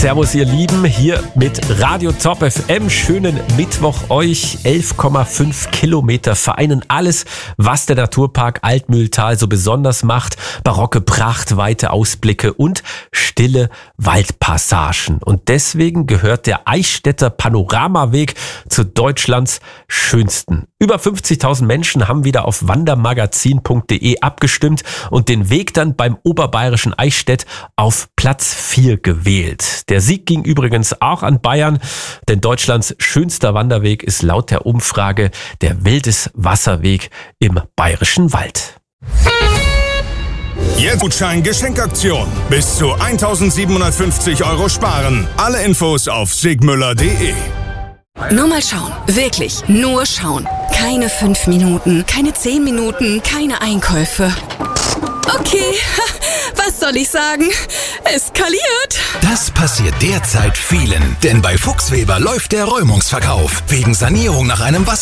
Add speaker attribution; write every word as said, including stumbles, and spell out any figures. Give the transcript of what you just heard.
Speaker 1: Servus ihr Lieben, hier mit Radio Top F M. Schönen Mittwoch euch. elf Komma fünf Kilometer vereinen alles, was der Naturpark Altmühltal so besonders macht. Barocke Pracht, weite Ausblicke und stille Waldpassagen. Und deswegen gehört der Eichstätter Panoramaweg zu Deutschlands schönsten. Über fünfzigtausend Menschen haben wieder auf wandermagazin punkt de abgestimmt und den Weg dann beim oberbayerischen Eichstätt auf Platz vier gewählt. Der Sieg ging übrigens auch an Bayern, denn Deutschlands schönster Wanderweg ist laut der Umfrage der Wildeswasserweg im Bayerischen Wald.
Speaker 2: Jetzt Gutschein-Geschenkaktion. Bis zu eintausendsiebenhundertfünfzig Euro sparen. Alle Infos auf sigmüller punkt de.
Speaker 3: Nur mal schauen. Wirklich. Nur schauen. Keine fünf Minuten, keine zehn Minuten, keine Einkäufe. Okay, was soll ich sagen? Eskaliert.
Speaker 4: Das passiert derzeit vielen. Denn bei Fuchsweber läuft der Räumungsverkauf. Wegen Sanierung nach einem Wasser